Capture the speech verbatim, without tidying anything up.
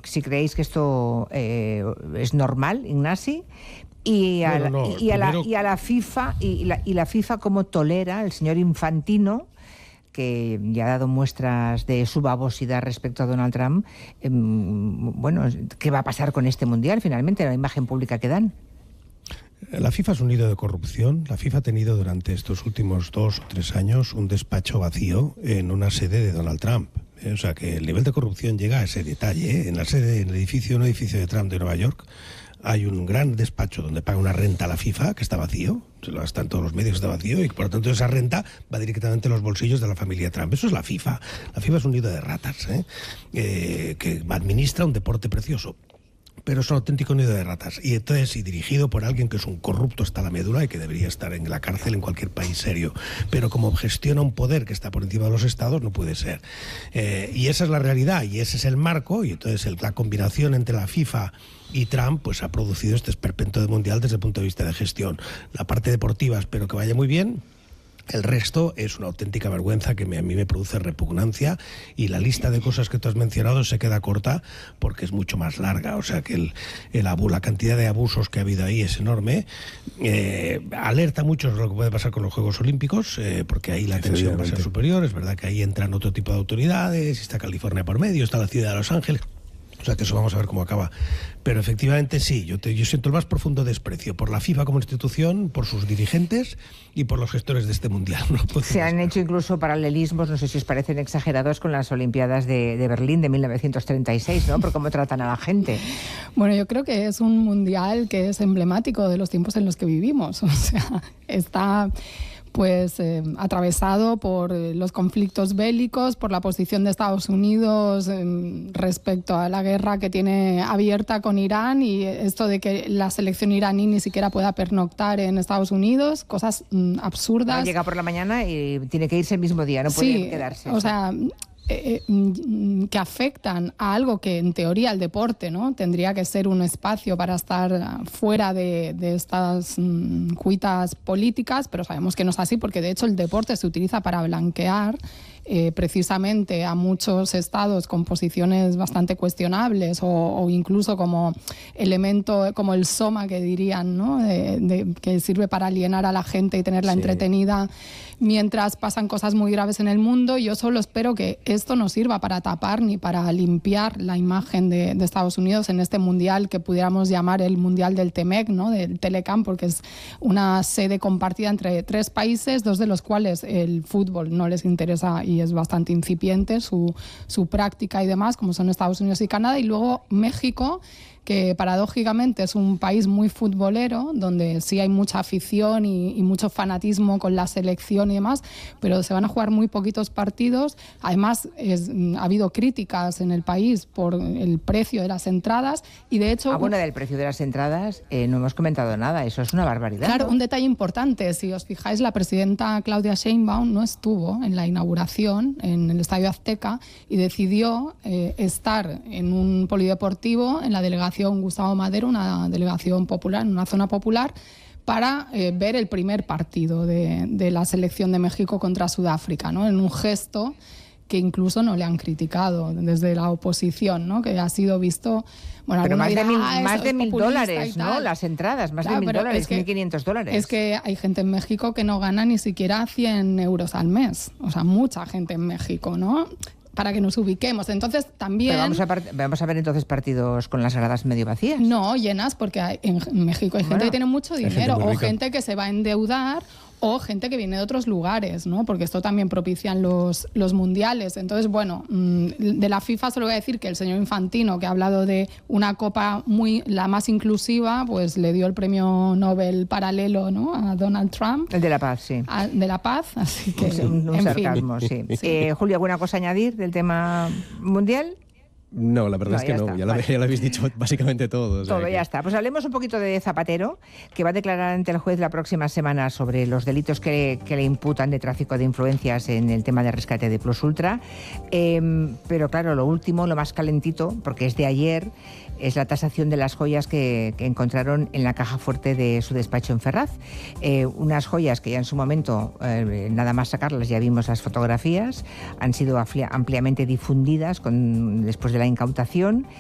si creéis que esto eh, es normal, Ignasi. Y a, bueno, la, no, y, a primero... la, y a la FIFA, y la, y la FIFA cómo tolera el señor Infantino, que ya ha dado muestras de su babosidad respecto a Donald Trump. Eh, bueno, ¿qué va a pasar con este mundial finalmente, la imagen pública que dan? La FIFA es un nido de corrupción. La FIFA ha tenido durante estos últimos dos o tres años un despacho vacío en una sede de Donald Trump. O sea que el nivel de corrupción llega a ese detalle, ¿eh? En la sede, en el edificio, un edificio de Trump de Nueva York, hay un gran despacho donde paga una renta a la FIFA que está vacío, se lo están todos los medios, está vacío, y por lo tanto esa renta va directamente a los bolsillos de la familia Trump. Eso es la FIFA. La FIFA es un nido de ratas, ¿eh? Eh, que administra un deporte precioso, pero es un auténtico nido de ratas. Y entonces, y dirigido por alguien que es un corrupto hasta la médula y que debería estar en la cárcel en cualquier país serio. Pero como gestiona un poder que está por encima de los estados, no puede ser. Eh, y esa es la realidad, y ese es el marco, y entonces el, la combinación entre la FIFA y Trump pues ha producido este esperpento de mundial desde el punto de vista de gestión. La parte deportiva espero que vaya muy bien. El resto es una auténtica vergüenza que me, a mí me produce repugnancia, y la lista de cosas que tú has mencionado se queda corta porque es mucho más larga. O sea que el, el abu, la cantidad de abusos que ha habido ahí es enorme. Eh, alerta mucho sobre lo que puede pasar con los Juegos Olímpicos, eh, porque ahí la tensión va a ser superior. Es verdad que ahí entran otro tipo de autoridades, está California por medio, está la ciudad de Los Ángeles. O sea que eso vamos a ver cómo acaba. Pero efectivamente sí, yo, te, yo siento el más profundo desprecio por la FIFA como institución, por sus dirigentes y por los gestores de este mundial. No Se han hecho incluso paralelismos, no sé si os parecen exagerados, con las Olimpiadas de, de Berlín de mil novecientos treinta y seis, ¿no? Por cómo tratan a la gente. Bueno, yo creo que es un mundial que es emblemático de los tiempos en los que vivimos. O sea, está... pues eh, atravesado por eh, los conflictos bélicos, por la posición de Estados Unidos eh, respecto a la guerra que tiene abierta con Irán, y esto de que la selección iraní ni siquiera pueda pernoctar en Estados Unidos, cosas mm, absurdas. No, llega por la mañana y tiene que irse el mismo día, no puede sí, quedarse. O sea... Eh, eh, que afectan a algo que en teoría el deporte, ¿no?, tendría que ser un espacio para estar fuera de, de estas mm, cuitas políticas, pero sabemos que no es así, porque de hecho el deporte se utiliza para blanquear eh, precisamente a muchos estados con posiciones bastante cuestionables, o, o incluso como elemento, como el soma que dirían, ¿no?, de, de, que sirve para alienar a la gente y tenerla sí. entretenida mientras pasan cosas muy graves en el mundo. Yo solo espero que esto no sirva para tapar ni para limpiar la imagen de, de Estados Unidos en este mundial que pudiéramos llamar el mundial del Temec, ¿no?, del Telecam, porque es una sede compartida entre tres países, dos de los cuales el fútbol no les interesa y es bastante incipiente su, su práctica y demás, como son Estados Unidos y Canadá, y luego México, que paradójicamente es un país muy futbolero, donde sí hay mucha afición y, y mucho fanatismo con la selección y demás, pero se van a jugar muy poquitos partidos. Además, es, ha habido críticas en el país por el precio de las entradas, y de hecho... Ah, bueno, del precio de las entradas eh, no hemos comentado nada, eso es una barbaridad. Claro, ¿no? Un detalle importante, si os fijáis, la presidenta Claudia Sheinbaum no estuvo en la inauguración en el Estadio Azteca y decidió eh, estar en un polideportivo, en la delegación Gustavo Madero, una delegación popular, en una zona popular, para eh, ver el primer partido de, de la selección de México contra Sudáfrica, ¿no?, en un gesto que incluso no le han criticado desde la oposición, ¿no?, que ha sido visto... Bueno, pero más dirá, de mil, ah, más de mil dólares, ¿no?, las entradas, más claro, de mil dólares, es que, mil quinientos dólares. Es que hay gente en México que no gana ni siquiera cien euros al mes, o sea, mucha gente en México, ¿no?, para que nos ubiquemos. Entonces también... Pero vamos a, part- vamos a ver entonces partidos con las gradas medio vacías. No, llenas, porque hay, en México hay gente bueno, que tiene mucho dinero, gente o gente que se va a endeudar, o gente que viene de otros lugares, ¿no?, porque esto también propician los, los mundiales. Entonces, bueno, de la FIFA solo voy a decir que el señor Infantino, que ha hablado de una copa muy la más inclusiva, pues le dio el premio Nobel paralelo, ¿no?, a Donald Trump. El de la paz, sí. A, de la paz, así que... Un, un en sarcasmo, fin. sí. sí. Eh, Julio, ¿alguna cosa a añadir del tema mundial? No, la verdad no, es que no, está. ya, lo, vale. ya lo habéis dicho básicamente todo. O sea todo, que... ya está. Pues hablemos un poquito de Zapatero, que va a declarar ante el juez la próxima semana sobre los delitos que, que le imputan de tráfico de influencias en el tema de rescate de Plus Ultra. Eh, pero claro, lo último, lo más calentito, porque es de ayer, es la tasación de las joyas que, que encontraron en la caja fuerte de su despacho en Ferraz. Eh, unas joyas que ya en su momento, eh, nada más sacarlas, ya vimos las fotografías, han sido ampliamente difundidas con, después de la incautación,